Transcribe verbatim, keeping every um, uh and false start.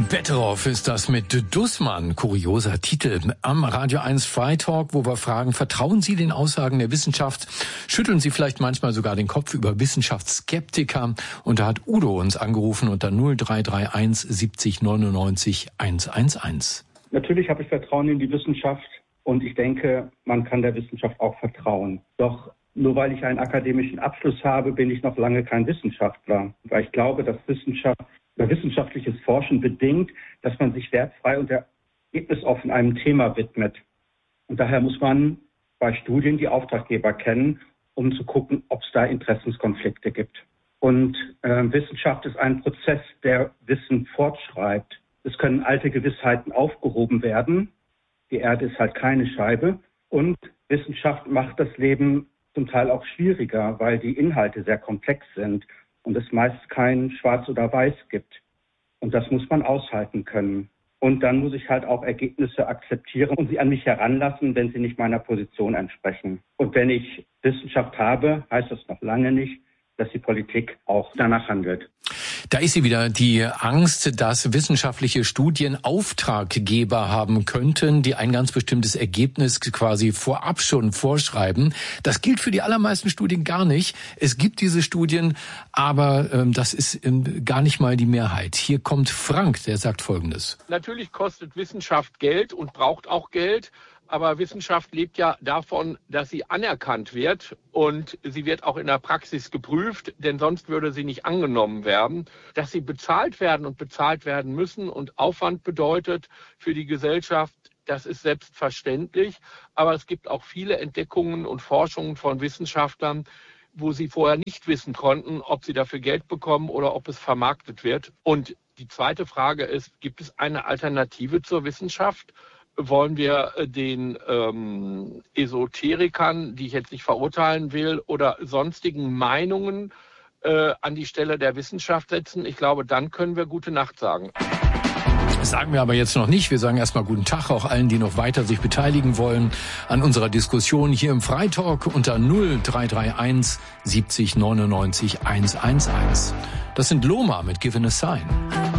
Betteroff ist das mit Dussmann. Kurioser Titel am Radio eins Freitalk, wo wir fragen, vertrauen Sie den Aussagen der Wissenschaft? Schütteln Sie vielleicht manchmal sogar den Kopf über Wissenschaftsskeptiker? Und da hat Udo uns angerufen unter null drei drei eins siebzig neunundneunzig hundertelf. Natürlich habe ich Vertrauen in die Wissenschaft und ich denke, man kann der Wissenschaft auch vertrauen. Doch nur weil ich einen akademischen Abschluss habe, bin ich noch lange kein Wissenschaftler. Weil ich glaube, dass Wissenschaft wissenschaftliches Forschen bedingt, dass man sich wertfrei und ergebnisoffen einem Thema widmet. Und daher muss man bei Studien die Auftraggeber kennen, um zu gucken, ob es da Interessenskonflikte gibt. Und äh, Wissenschaft ist ein Prozess, der Wissen fortschreibt. Es können alte Gewissheiten aufgehoben werden. Die Erde ist halt keine Scheibe. Und Wissenschaft macht das Leben zum Teil auch schwieriger, weil die Inhalte sehr komplex sind und es meist kein Schwarz oder Weiß gibt. Und das muss man aushalten können. Und dann muss ich halt auch Ergebnisse akzeptieren und sie an mich heranlassen, wenn sie nicht meiner Position entsprechen. Und wenn ich Wissenschaft habe, heißt das noch lange nicht, dass die Politik auch danach handelt. Da ist sie wieder, die Angst, dass wissenschaftliche Studien Auftraggeber haben könnten, die ein ganz bestimmtes Ergebnis quasi vorab schon vorschreiben. Das gilt für die allermeisten Studien gar nicht. Es gibt diese Studien, aber ähm, das ist ähm, gar nicht mal die Mehrheit. Hier kommt Frank, der sagt Folgendes. Natürlich kostet Wissenschaft Geld und braucht auch Geld. Aber Wissenschaft lebt ja davon, dass sie anerkannt wird und sie wird auch in der Praxis geprüft, denn sonst würde sie nicht angenommen werden. Dass sie bezahlt werden und bezahlt werden müssen und Aufwand bedeutet für die Gesellschaft, das ist selbstverständlich. Aber es gibt auch viele Entdeckungen und Forschungen von Wissenschaftlern, wo sie vorher nicht wissen konnten, ob sie dafür Geld bekommen oder ob es vermarktet wird. Und die zweite Frage ist, gibt es eine Alternative zur Wissenschaft? Wollen wir den ähm, Esoterikern, die ich jetzt nicht verurteilen will, oder sonstigen Meinungen äh, an die Stelle der Wissenschaft setzen? Ich glaube, dann können wir gute Nacht sagen. Das sagen wir aber jetzt noch nicht. Wir sagen erstmal guten Tag auch allen, die noch weiter sich beteiligen wollen an unserer Diskussion hier im Freitalk unter null drei drei eins siebzig neunundneunzig hundertelf. Das sind Loma mit Given a Sign.